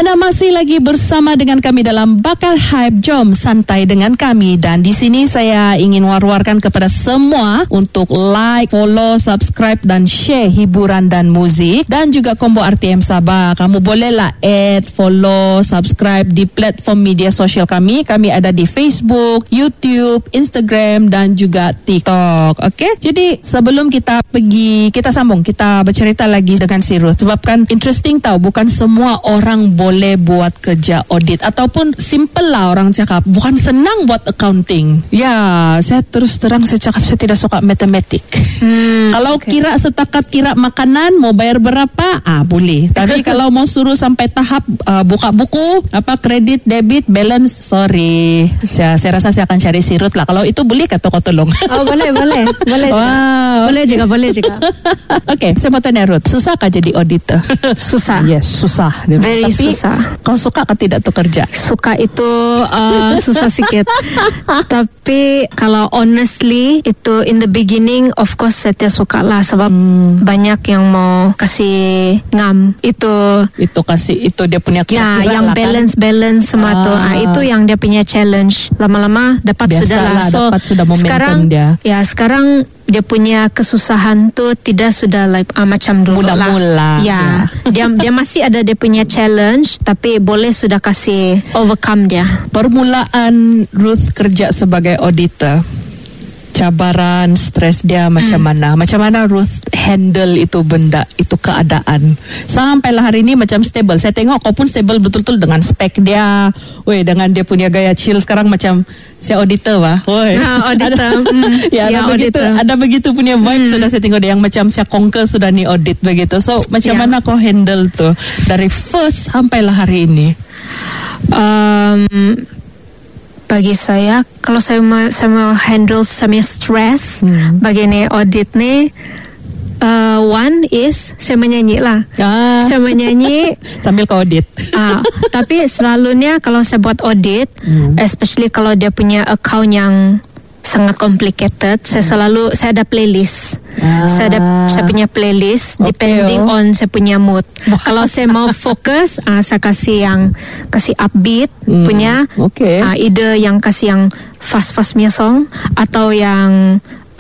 Anda masih lagi bersama dengan kami dalam Bakal Hype. Jom santai dengan kami. Dan di sini saya ingin war-warkan kepada semua untuk like, follow, subscribe dan share hiburan dan muzik. Dan juga Combo RTM Sabah. Kamu bolehlah add, follow, subscribe di platform media sosial kami. Kami ada di Facebook, YouTube, Instagram dan juga TikTok. Okey? Jadi sebelum kita sambung, kita bercerita lagi dengan si Ruth. Sebab kan interesting tahu, bukan semua orang boleh buat kerja audit. Ataupun simple lah orang cakap, bukan senang buat accounting. Ya, saya terus terang saya cakap saya tidak suka matematik. Kalau kira setakat kira makanan, mau bayar berapa? Boleh. Tapi kalau mau suruh sampai tahap buka buku, kredit, debit, balance, sorry. Saya rasa saya akan cari si Ruth lah. Kalau itu boleh kata kau tolong. Oh, boleh. Wow. Boleh juga. Okay, saya mau tanya Ruth, susah kah jadi auditor? Susah. Yes, susah. Very Tapi, susah. Kau suka kah tidak tu kerja? Suka itu susah sikit. Tapi kalau honestly, itu in the beginning, of course saya tidak suka lah. Sebab banyak yang mau kasih ngam. Itu dia punya kira-kira yang lah balance semua tu. Itu yang dia punya challenge. Lama-lama dapat sudah lah. So dapat sudah momentum sekarang dia. Ya, sekarang dia punya kesusahan tu tidak sudah macam dulu mula-mula. Ya. Dia masih ada dia punya challenge, tapi boleh sudah kasih overcome dia. Permulaan Ruth kerja sebagai auditor, cabaran, stres dia macam mana? Macam mana Ruth handle itu benda, itu keadaan? Sampailah hari ini macam stable. Saya tengok kau pun stable betul-betul dengan spek dia. Dengan dia punya gaya chill sekarang macam saya auditor lah. Auditor. Ada begitu punya vibe sudah saya tengok dia yang macam saya conquer sudah ni audit begitu. So macam mana kau handle tu dari first sampailah hari ini? Bagi saya, kalau saya mau handle sama stress begini audit ni, one is saya menyanyi lah. Saya menyanyi sambil kau audit. Tapi selalunya kalau saya buat audit, especially kalau dia punya account yang sangat complicated, saya ada playlist. Saya punya playlist depending on saya punya mood. Kalau saya mau fokus, saya kasih upbeat punya. Either yang kasih yang fast punya song, atau yang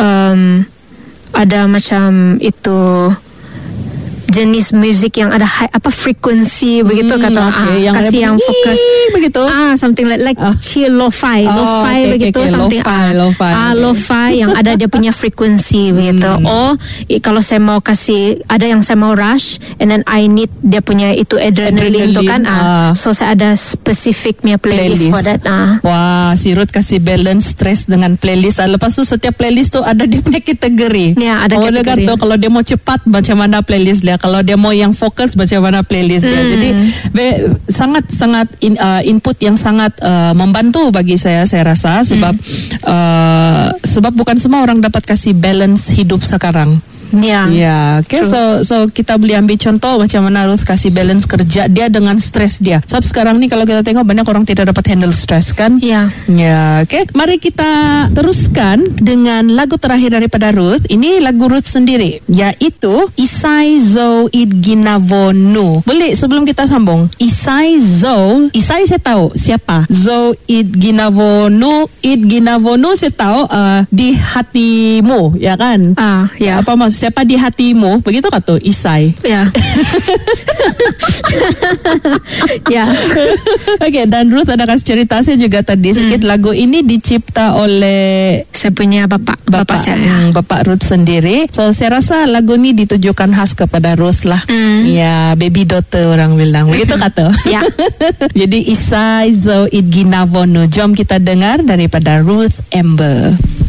ada macam itu jenis musik yang ada frekuensi begitu kata kasih yang fokus begitu something like chill lo-fi begitu something lo-fi yang ada dia punya frekuensi begitu. Kalau saya mau kasih ada yang saya mau rush and then I need dia punya itu adrenaline tu kan so saya ada specific punya playlist for that. Wah, si Ruth kasih balance stress dengan playlist. Lepas tu setiap playlist tu ada dia punya kategori. Ya, ada kategori. Kalau dia mau cepat macam mana playlist dia, kalau dia mau yang fokus macam mana playlist dia. Jadi sangat input yang sangat membantu bagi saya rasa sebab bukan semua orang dapat kasih balance hidup sekarang. Okay. So kita boleh ambil contoh macam mana Ruth kasih balance kerja dia dengan stres dia. Sebab sekarang ni kalau kita tengok banyak orang tidak dapat handle stres kan? Okay. Mari kita teruskan dengan lagu terakhir daripada Ruth. Ini lagu Ruth sendiri, iaitu Isai Zo Idginavonu. Boleh sebelum kita sambung, Isai saya tahu siapa. Zo Idginavonu saya tahu di hatimu, ya kan? Apa maksud siapa di hatimu? Begitu kata Isai. Okay, dan Ruth ada kasih cerita saya juga tadi sikit. Lagu ini dicipta oleh saya punya bapak saya. Bapak Ruth sendiri. So saya rasa lagu ini ditujukan khas kepada Ruth lah. Baby daughter orang bilang. Begitu kata. Jadi Isai Zo Idginavonu. Jom kita dengar daripada Ruth Amber.